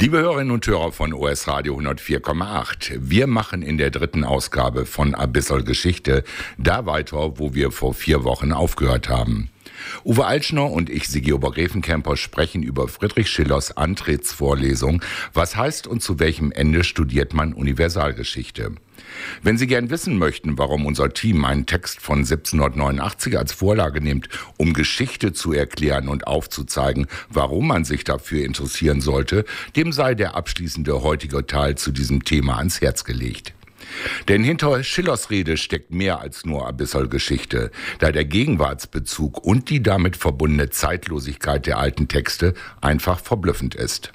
Liebe Hörerinnen und Hörer von OS Radio 104,8, wir machen in der 3. Ausgabe von Abyssal Geschichte da weiter, wo wir vor 4 Wochen aufgehört haben. Uwe Altschner und ich, Sigi Obergräfenkämper, sprechen über Friedrich Schillers Antrittsvorlesung Was heißt und zu welchem Ende studiert man Universalgeschichte? Wenn Sie gern wissen möchten, warum unser Team einen Text von 1789 als Vorlage nimmt, um Geschichte zu erklären und aufzuzeigen, warum man sich dafür interessieren sollte, dem sei der abschließende heutige Teil zu diesem Thema ans Herz gelegt. Denn hinter Schillers Rede steckt mehr als nur Abyssal-Geschichte, da der Gegenwartsbezug und die damit verbundene Zeitlosigkeit der alten Texte einfach verblüffend ist.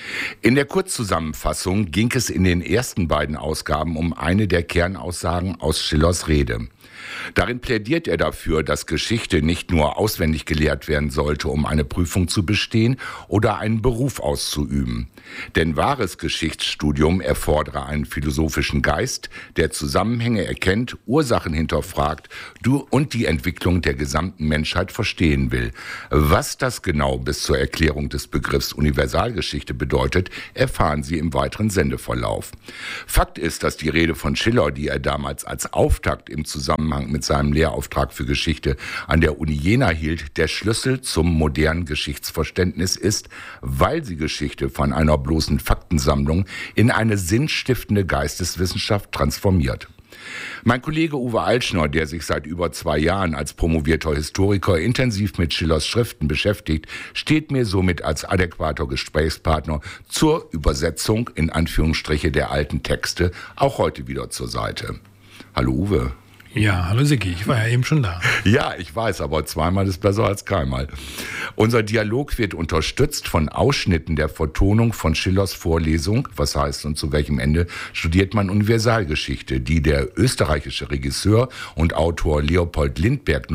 In der Kurzzusammenfassung ging es in den ersten beiden Ausgaben um eine der Kernaussagen aus Schillers Rede. Darin plädiert er dafür, dass Geschichte nicht nur auswendig gelehrt werden sollte, um eine Prüfung zu bestehen oder einen Beruf auszuüben. Denn wahres Geschichtsstudium erfordere einen philosophischen Geist, der Zusammenhänge erkennt, Ursachen hinterfragt und die Entwicklung der gesamten Menschheit verstehen will. Was das genau bis zur Erklärung des Begriffs Universalgeschichte bedeutet, erfahren Sie im weiteren Sendeverlauf. Fakt ist, dass die Rede von Schiller, die er damals als Auftakt im Zusammenhang mit seinem Lehrauftrag für Geschichte an der Uni Jena hielt, der Schlüssel zum modernen Geschichtsverständnis ist, weil sie Geschichte von einer bloßen Faktensammlung in eine sinnstiftende Geisteswissenschaft transformiert. Mein Kollege Uwe Altschner, der sich seit über 2 Jahren als promovierter Historiker intensiv mit Schillers Schriften beschäftigt, steht mir somit als adäquater Gesprächspartner zur Übersetzung in Anführungsstriche der alten Texte auch heute wieder zur Seite. Hallo Uwe. Ja, hallo Sigi, ich war ja eben schon da. Ja, ich weiß, aber zweimal ist besser als keinmal. Unser Dialog wird unterstützt von Ausschnitten der Vertonung von Schillers Vorlesung, was heißt und zu welchem Ende studiert man Universalgeschichte, die der österreichische Regisseur und Autor Leopold Lindbergh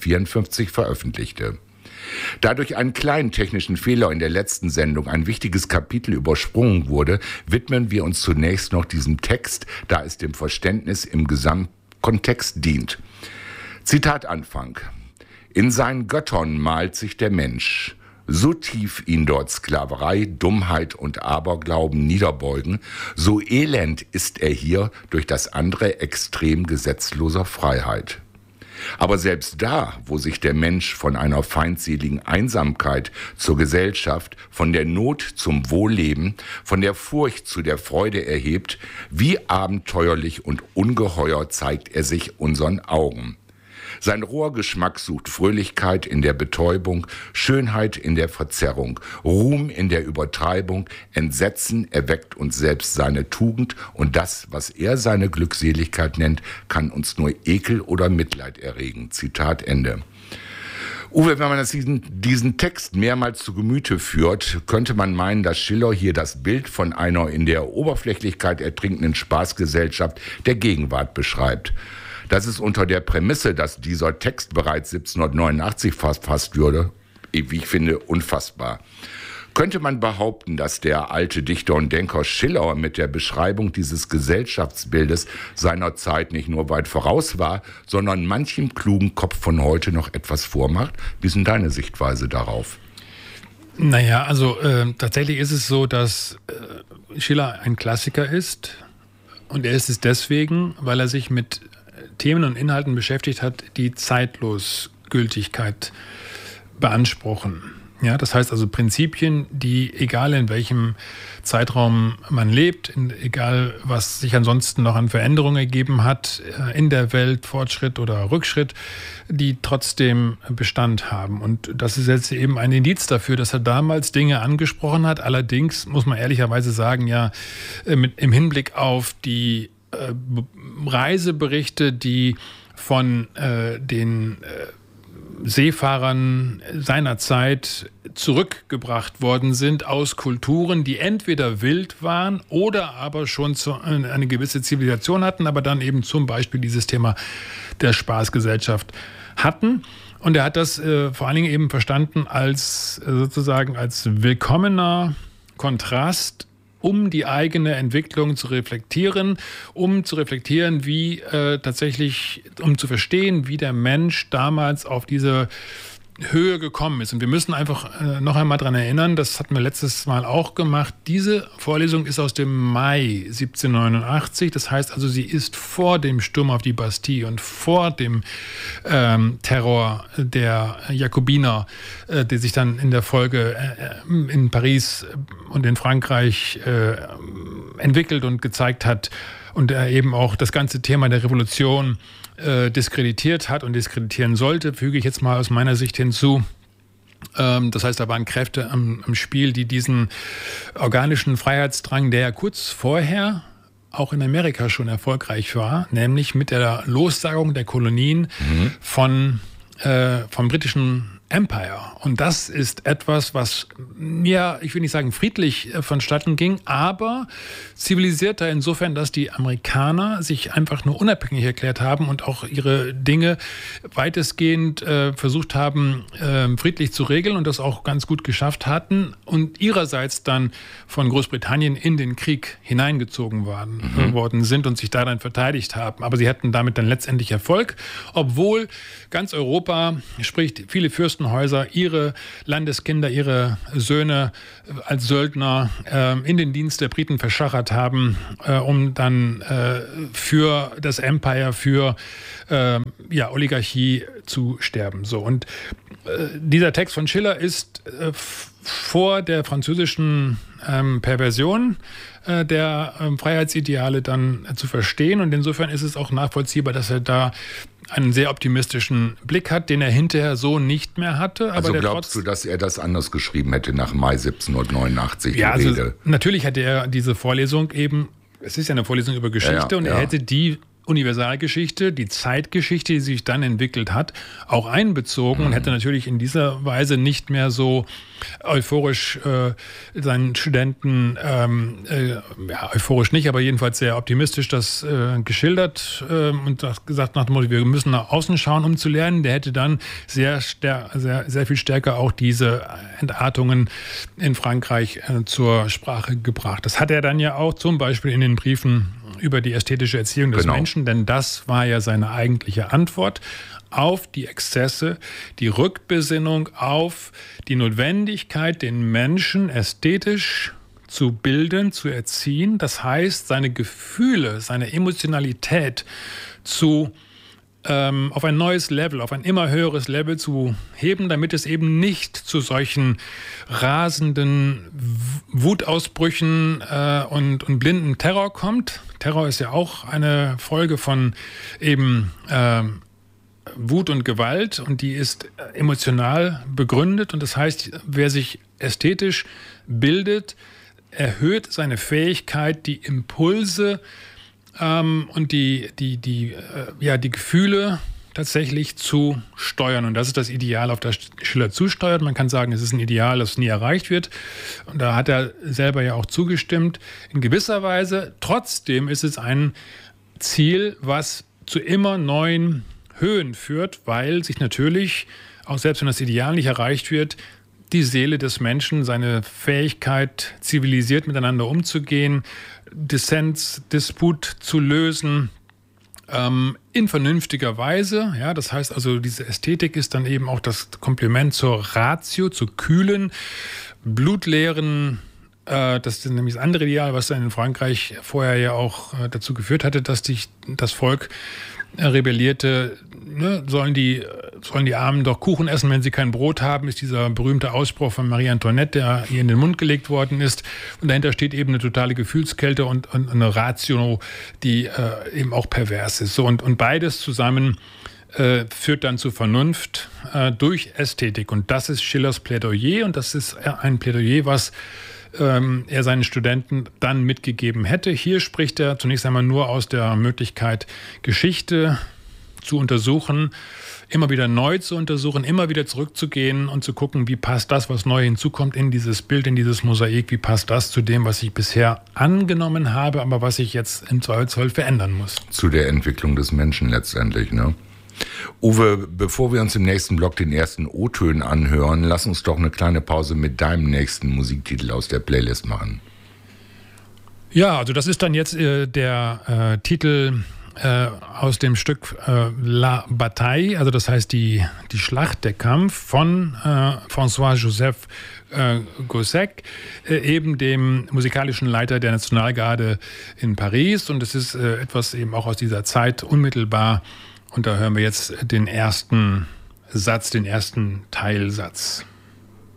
1954 veröffentlichte. Da durch einen kleinen technischen Fehler in der letzten Sendung ein wichtiges Kapitel übersprungen wurde, widmen wir uns zunächst noch diesem Text, da es dem Verständnis im Gesamtkontext dient. Zitat Anfang. In seinen Göttern malt sich der Mensch. So tief ihn dort Sklaverei, Dummheit und Aberglauben niederbeugen, so elend ist er hier durch das andere Extrem gesetzloser Freiheit. Aber selbst da, wo sich der Mensch von einer feindseligen Einsamkeit zur Gesellschaft, von der Not zum Wohlleben, von der Furcht zu der Freude erhebt, wie abenteuerlich und ungeheuer zeigt er sich unseren Augen. Sein roher Geschmack sucht Fröhlichkeit in der Betäubung, Schönheit in der Verzerrung, Ruhm in der Übertreibung, Entsetzen erweckt uns selbst seine Tugend und das, was er seine Glückseligkeit nennt, kann uns nur Ekel oder Mitleid erregen. Zitat Ende. Uwe, wenn man diesen Text mehrmals zu Gemüte führt, könnte man meinen, dass Schiller hier das Bild von einer in der Oberflächlichkeit ertrinkenden Spaßgesellschaft der Gegenwart beschreibt. Das ist unter der Prämisse, dass dieser Text bereits 1789 verfasst würde, wie ich finde, unfassbar. Könnte man behaupten, dass der alte Dichter und Denker Schiller mit der Beschreibung dieses Gesellschaftsbildes seiner Zeit nicht nur weit voraus war, sondern manchem klugen Kopf von heute noch etwas vormacht? Wie ist denn deine Sichtweise darauf? Naja, also tatsächlich ist es so, dass Schiller ein Klassiker ist. Und er ist es deswegen, weil er sich mit Themen und Inhalten beschäftigt hat, die Zeitlosgültigkeit beanspruchen. Ja, das heißt also Prinzipien, die, egal in welchem Zeitraum man lebt, egal was sich ansonsten noch an Veränderungen ergeben hat in der Welt, Fortschritt oder Rückschritt, die trotzdem Bestand haben. Und das ist jetzt eben ein Indiz dafür, dass er damals Dinge angesprochen hat. Allerdings muss man ehrlicherweise sagen, ja, im Hinblick auf die Reiseberichte, die von den Seefahrern seiner Zeit zurückgebracht worden sind aus Kulturen, die entweder wild waren oder aber schon eine gewisse Zivilisation hatten, aber dann eben zum Beispiel dieses Thema der Spaßgesellschaft hatten. Und er hat das vor allen Dingen eben verstanden als sozusagen als willkommener Kontrast, um die eigene Entwicklung zu reflektieren, wie tatsächlich, um zu verstehen, wie der Mensch damals auf diese Höhe gekommen ist. Und wir müssen einfach noch einmal daran erinnern, das hatten wir letztes Mal auch gemacht, diese Vorlesung ist aus dem Mai 1789, das heißt also, sie ist vor dem Sturm auf die Bastille und vor dem Terror der Jakobiner, die sich dann in der Folge in Paris und in Frankreich entwickelt und gezeigt hat und eben auch das ganze Thema der Revolution diskreditiert hat und diskreditieren sollte, füge ich jetzt mal aus meiner Sicht hinzu. Das heißt, da waren Kräfte am Spiel, die diesen organischen Freiheitsdrang, der ja kurz vorher auch in Amerika schon erfolgreich war, nämlich mit der Lossagung der Kolonien vom britischen Empire. Und das ist etwas, was mir, ich will nicht sagen friedlich vonstatten ging, aber zivilisierter insofern, dass die Amerikaner sich einfach nur unabhängig erklärt haben und auch ihre Dinge weitestgehend versucht haben, friedlich zu regeln und das auch ganz gut geschafft hatten und ihrerseits dann von Großbritannien in den Krieg hineingezogen worden sind und sich daran verteidigt haben. Aber sie hatten damit dann letztendlich Erfolg, obwohl ganz Europa, sprich viele Fürstenhäuser, ihre Landeskinder, ihre Söhne als Söldner in den Dienst der Briten verschachert haben, um dann für das Empire, für Oligarchie zu sterben. So, und dieser Text von Schiller ist vor der französischen Perversion der Freiheitsideale dann zu verstehen. Und insofern ist es auch nachvollziehbar, dass er da einen sehr optimistischen Blick hat, den er hinterher so nicht mehr hatte. Also glaubst du, dass er das anders geschrieben hätte nach Mai 1789, die ja, also Rede? Natürlich hätte er diese Vorlesung eben, es ist ja eine Vorlesung über Geschichte, und er hätte die Universalgeschichte, die Zeitgeschichte, die sich dann entwickelt hat, auch einbezogen und hätte natürlich in dieser Weise nicht mehr so euphorisch seinen Studenten, euphorisch nicht, aber jedenfalls sehr optimistisch das geschildert und gesagt nach dem Motto, wir müssen nach außen schauen, um zu lernen. Der hätte dann sehr viel stärker auch diese Entartungen in Frankreich zur Sprache gebracht. Das hat er dann ja auch zum Beispiel in den Briefen über die ästhetische Erziehung des Menschen, denn das war ja seine eigentliche Antwort auf die Exzesse, die Rückbesinnung auf die Notwendigkeit, den Menschen ästhetisch zu bilden, zu erziehen. Das heißt, seine Gefühle, seine Emotionalität auf ein neues Level, auf ein immer höheres Level zu heben, damit es eben nicht zu solchen rasenden Wutausbrüchen und blinden Terror kommt. Terror ist ja auch eine Folge von eben Wut und Gewalt und die ist emotional begründet und das heißt, wer sich ästhetisch bildet, erhöht seine Fähigkeit, die Impulse und die Gefühle tatsächlich zu steuern. Und das ist das Ideal, auf das Schiller zusteuert. Man kann sagen, es ist ein Ideal, das nie erreicht wird. Und da hat er selber ja auch zugestimmt. In gewisser Weise, trotzdem ist es ein Ziel, was zu immer neuen Höhen führt, weil sich natürlich, auch selbst wenn das Ideal nicht erreicht wird, die Seele des Menschen, seine Fähigkeit, zivilisiert miteinander umzugehen, Dissens, Disput zu lösen, in vernünftiger Weise. Ja, das heißt also, diese Ästhetik ist dann eben auch das Komplement zur Ratio, zu kühlen, blutleeren, das ist nämlich das andere Ideal, was dann in Frankreich vorher ja auch dazu geführt hatte, dass das Volk rebellierte, ne, sollen die Armen doch Kuchen essen, wenn sie kein Brot haben, ist dieser berühmte Ausspruch von Marie Antoinette, der ihr in den Mund gelegt worden ist. Und dahinter steht eben eine totale Gefühlskälte und eine Ratio, die eben auch pervers ist. So, und beides zusammen führt dann zu Vernunft durch Ästhetik. Und das ist Schillers Plädoyer und das ist ein Plädoyer, was er seinen Studenten dann mitgegeben hätte. Hier spricht er zunächst einmal nur aus der Möglichkeit, Geschichte zu untersuchen, immer wieder neu zu untersuchen, immer wieder zurückzugehen und zu gucken, wie passt das, was neu hinzukommt, in dieses Bild, in dieses Mosaik, wie passt das zu dem, was ich bisher angenommen habe, aber was ich jetzt im Zweifelsfall verändern muss. Zu der Entwicklung des Menschen letztendlich, ne? Uwe, bevor wir uns im nächsten Block den ersten O-Tönen anhören, lass uns doch eine kleine Pause mit deinem nächsten Musiktitel aus der Playlist machen. Ja, also das ist dann jetzt der Titel aus dem Stück La Bataille, also das heißt die Schlacht, der Kampf von François-Joseph Gossec, eben dem musikalischen Leiter der Nationalgarde in Paris. Und es ist etwas eben auch aus dieser Zeit unmittelbar. Und da hören wir jetzt den ersten Satz, den ersten Teilsatz.